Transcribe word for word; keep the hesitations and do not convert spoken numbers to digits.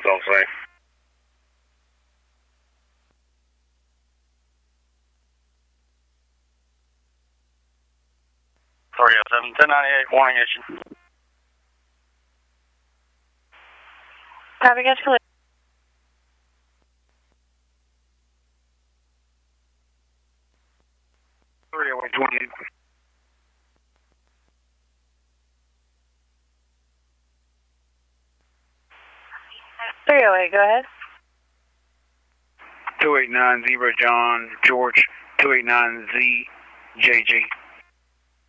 don't say. three oh seven, ten ninety-eight, warning issue. Copy, got you. three oh eight, twenty-eight. three oh eight, go ahead. two eight nine zero John George, two eight nine Z J G.